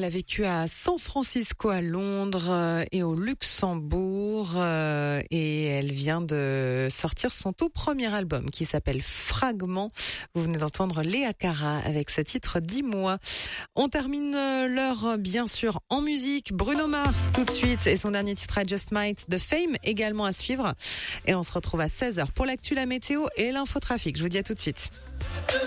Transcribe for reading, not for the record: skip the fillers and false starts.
Elle a vécu à San Francisco, à Londres et au Luxembourg. Et elle vient de sortir son tout premier album qui s'appelle Fragments. Vous venez d'entendre Léa Cara avec ce titre 10 mois. On termine l'heure bien sûr en musique. Bruno Mars tout de suite et son dernier titre I Just Might de Fame également à suivre. Et on se retrouve à 16h pour l'actu, la météo et l'infotrafic. Je vous dis à tout de suite.